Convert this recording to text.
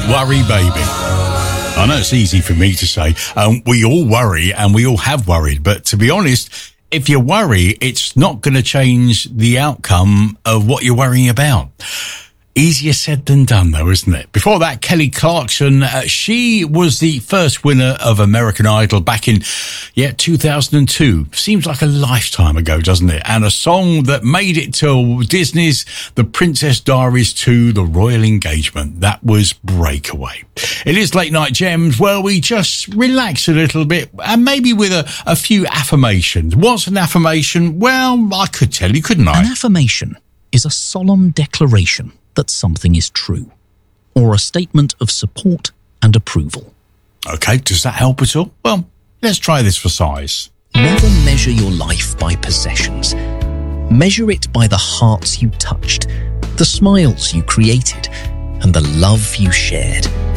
worry, baby. I know it's easy for me to say. We all worry and we all have worried. But to be honest, if you worry, it's not going to change the outcome of what you're worrying about. Easier said than done, though, isn't it? Before that, Kelly Clarkson, she was the first winner of American Idol back in, 2002. Seems like a lifetime ago, doesn't it? And a song that made it to Disney's The Princess Diaries 2, The Royal Engagement. That was Breakaway. It is Late Night Gems, where we just relax a little bit and maybe with a few affirmations. What's an affirmation? Well, I could tell you, couldn't I? An affirmation is a solemn declaration that something is true, or a statement of support and approval. Okay, does that help at all? Well, let's try this for size. Never measure your life by possessions. Measure it by the hearts you touched, the smiles you created, and the love you shared.